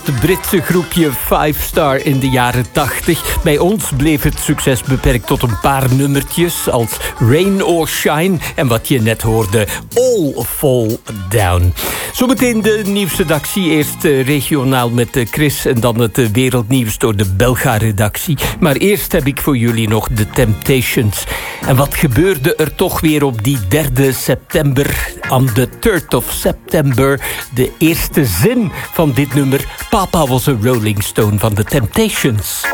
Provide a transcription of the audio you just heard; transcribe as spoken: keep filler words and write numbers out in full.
Het Britse groepje Five Star in de jaren tachtig. Bij ons bleef het succes beperkt tot een paar nummertjes als Rain or Shine en wat je net hoorde, All Fall Down. Zometeen de nieuwsredactie. Eerst uh, regionaal met uh, Chris en dan het uh, wereldnieuws door de Belga-redactie. Maar eerst heb ik voor jullie nog The Temptations. En wat gebeurde er toch weer op die derde september? On the third of September. De eerste zin van dit nummer. Papa was een Rolling Stone van The Temptations.